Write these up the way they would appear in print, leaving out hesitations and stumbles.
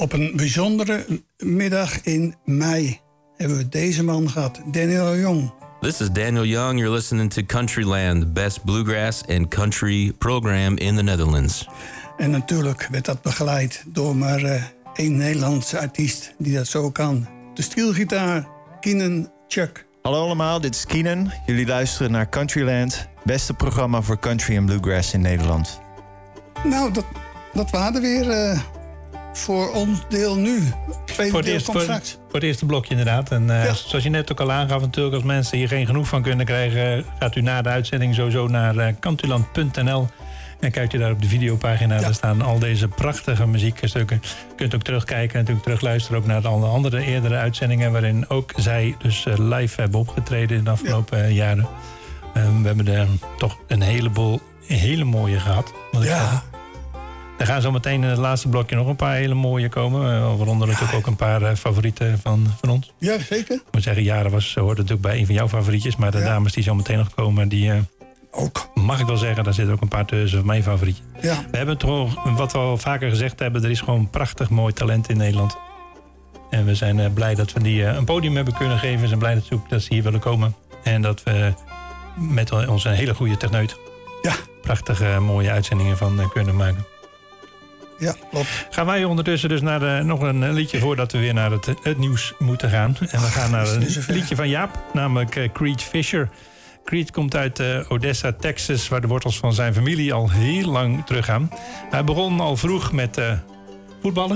Op een bijzondere middag in mei hebben we deze man gehad, Daniel Young. This is Daniel Young. You're listening to Countryland, the best bluegrass and country program in the Netherlands. En natuurlijk werd dat begeleid door maar één Nederlandse artiest die dat zo kan. De stielgitaar, Keenan Chuck. Hallo allemaal, dit is Keenan. Jullie luisteren naar Countryland, beste programma voor country en bluegrass in Nederland. Nou, dat waren weer voor ons deel nu. Tweede deel komt straks. Voor het eerste blokje inderdaad. En zoals je net ook al aangaf, natuurlijk als mensen hier geen genoeg van kunnen krijgen, gaat u na de uitzending sowieso naar countryland.nl. En kijkt u daar op de videopagina, daar staan al deze prachtige muziekstukken. Je kunt ook terugkijken en natuurlijk terugluisteren ook naar de andere eerdere uitzendingen, waarin ook zij dus live hebben opgetreden in de afgelopen jaren. We hebben er toch een heleboel hele mooie gehad. Er gaan zo meteen in het laatste blokje nog een paar hele mooie komen. Waaronder natuurlijk ook een paar favorieten van ons. Ja, zeker. Ik moet zeggen, Jaren hoort natuurlijk bij een van jouw favorietjes. Maar de dames die zo meteen nog komen, die ook. Mag ik wel zeggen, daar zitten ook een paar tussen van mijn favorietjes. Ja. We hebben toch, wat we al vaker gezegd hebben, er is gewoon prachtig mooi talent in Nederland. En we zijn blij dat we die een podium hebben kunnen geven. We zijn blij dat ze hier willen komen. En dat we met onze hele goede techneut prachtige mooie uitzendingen van kunnen maken. Ja, klopt. Gaan wij ondertussen dus naar nog een liedje voordat we weer naar het nieuws moeten gaan. En we gaan naar een liedje van Jaap, namelijk Creed Fisher. Creed komt uit Odessa, Texas, waar de wortels van zijn familie al heel lang teruggaan. Hij begon al vroeg met voetballen.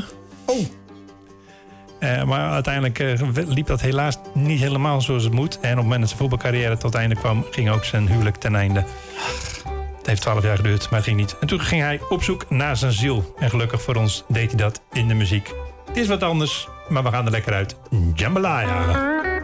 Maar uiteindelijk liep dat helaas niet helemaal zoals het moet. En op het moment dat zijn voetbalcarrière tot einde kwam, ging ook zijn huwelijk ten einde. Het heeft 12 jaar geduurd, maar het ging niet. En toen ging hij op zoek naar zijn ziel. En gelukkig voor ons deed hij dat in de muziek. Het is wat anders, maar we gaan er lekker uit. Jambalaya.